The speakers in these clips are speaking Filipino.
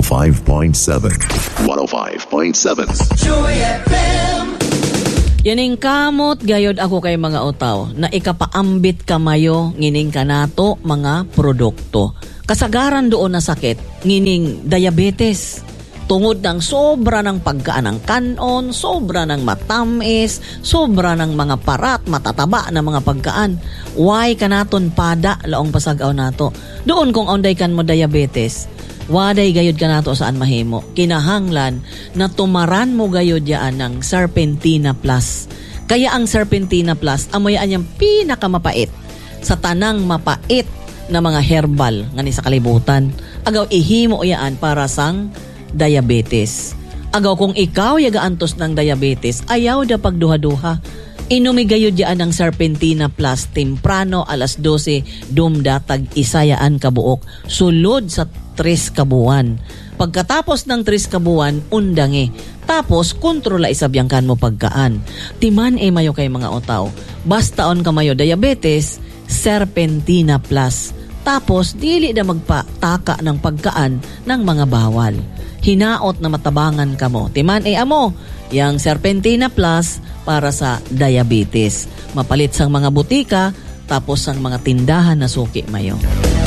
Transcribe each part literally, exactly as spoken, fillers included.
five point seven. one oh five point seven. Joy F M. Yaning kamot gayod ako kay mga utaw na ikapaambit kamayo ngining kanato mga produkto. Kasagaran doon na sakit ngining diabetes. Tungod ng sobra ng pagkaan ng kanon, sobra ng matamis, sobra ng mga parat, matataba na mga pagkaan. Why kanaton pada laong pasagaw nato? Doon kung onday kan mo diabetes, waday gayod ka nato saan mahimo. Kinahanglan na tumaran mo gayod yaan ng Serpentina Plus. Kaya ang Serpentina Plus, amoy anyang pinakamapait sa tanang mapait na mga herbal nga ni sa kalibutan. Agaw ihimo yaan para sang diabetes. Agaw kung ikaw yaga-antos ng diabetes, ayaw da pagduha-duha. Inumigayod yaan ng Serpentina Plus temprano alas dose dumda tag isayaan kabuok sulod sa tres kabuan. Pagkatapos ng tres kabuan, undangi. Tapos kontrola isabyangkan mo pagkaan. Timan e mayo kay mga otaw. Bastaon ka mayo diabetes, Serpentina Plus. Tapos dili na magpataka ng pagkaan ng mga bawal. Hinaot na matabangan ka mo. Timan e amo, yang Serpentina Plus para sa diabetes. Mapalit sang mga butika, tapos sang mga tindahan na suki mayo.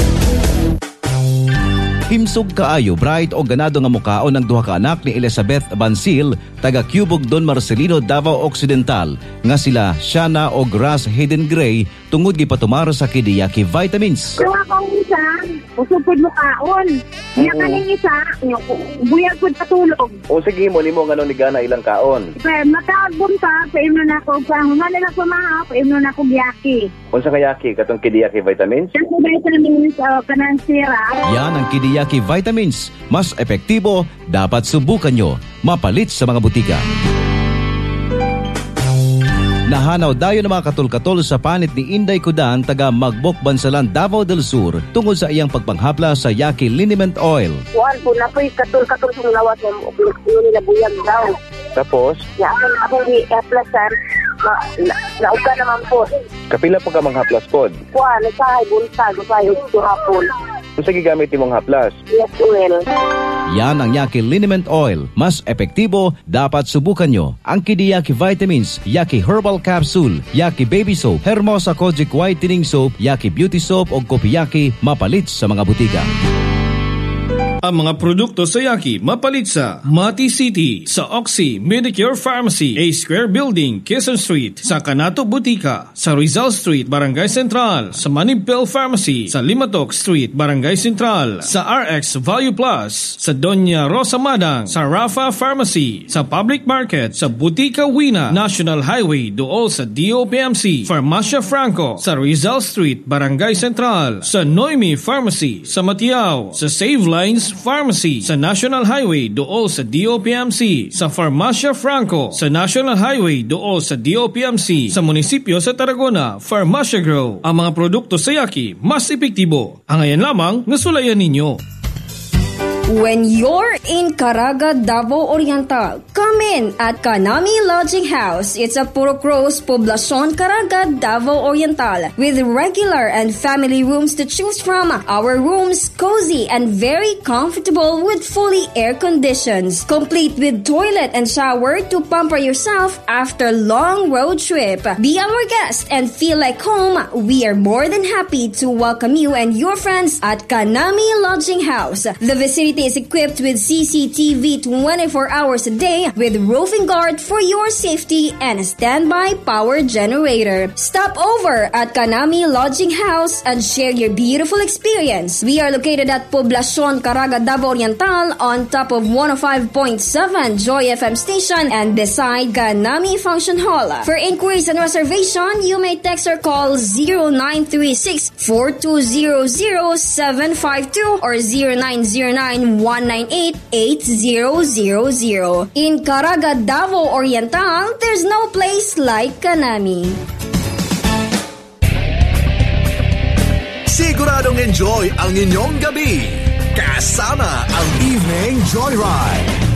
Himsog kaayo, bright o ganado nga mukaon ng duha ka anak ni Elizabeth Bansil, taga Cubog Don Marcelino, Davao Occidental, nga sila Shana o Grass Hidden Gray, tungod gipatumara sa Kidiyaki Vitamins. Kung akong isa, usupod mo kaon. Niya kaning isa, buyag po patulog. O sige mo, ni mo nga ni Gana ilang kaon. Pero matagbong ka, paimno na ako, pahuman na ako maha, paimno na ako biyaki. Kung sa kayaki, katong Kidiyaki Vitamins? Kasi vitamins, uh, kanang sira. Yan ang Kidiyaki Vitamins. Mas epektibo, dapat subukan nyo. Mapalit sa mga butika. Nahanaw dayo ng mga katol-katol sa panit ni Inday Kudan, taga Magbok, Bansalan, Davao del Sur, tungod sa iyang pagpanghapla sa Yaki Liniment Oil. Kuhan po na po'y katol-katol sa lawat ng nila buyag daw. Tapos? Ya, akong i-aplasan, nauga naman po. Kapila pa ka mga haplas pod? Kuhan, isahay, buntag, isahay, turapon. Kung sa gigamit mong haplas? Yes, oil. Yan ang Yaki Liniment Oil. Mas epektibo, dapat subukan nyo. Ang Kidiyaki Vitamins, Yaki Herbal Capsule, Yaki Baby Soap, Hermosa Kojic Whitening Soap, Yaki Beauty Soap o Kopiyaki, mapalit sa mga butika. Ang mga produkto sa Yaki mapalit sa Mati City, sa Oxy Medicure Pharmacy, A Square Building, Quezon Street, sa Kanato Butika, sa Rizal Street, Barangay Central, sa Manibel Pharmacy, sa Limatok Street, Barangay Central, sa R X Value Plus, sa Doña Rosa Madang, sa Rafa Pharmacy, sa Public Market, sa Butika Wina, National Highway, dool sa D O P M C, Farmacia Franco, sa Rizal Street, Barangay Central, sa Noemi Pharmacy, sa Matiao, sa Save Lines Pharmacy, sa National Highway dool sa D O P M C, sa Farmacia Franco, sa National Highway dool sa D O P M C, sa munisipyo sa Tarragona, Farmacia Grow. Ang mga produkto sa Yaki mas epektibo. Ang ayan lamang nasulayan ninyo. When you're in Caraga, Davao Oriental, come in at Kanami Lodging House. It's a Puro Cross, Poblacion, Caraga, Davao Oriental, with regular and family rooms to choose from. Our rooms cozy and very comfortable with fully air conditions, complete with toilet and shower to pamper yourself after long road trip. Be our guest and feel like home. We are more than happy to welcome you and your friends at Kanami Lodging House. The vicinity is equipped with C C T V twenty-four hours a day with roofing guard for your safety and a standby power generator. Stop over at Kanami Lodging House and share your beautiful experience. We are located at Poblacion, Caraga, Davao Oriental on top of one oh five point seven Joy F M station and beside Kanami Function Hall. For inquiries and reservation, you may text or call zero nine three six, four two zero zero, seven five two or zero nine zero nine, one nine eight, eight zero zero zero. In Caraga, Davao Oriental, there's no place like Kanami. Siguradong enjoy ang inyong gabi kasama ang Evening Joyride.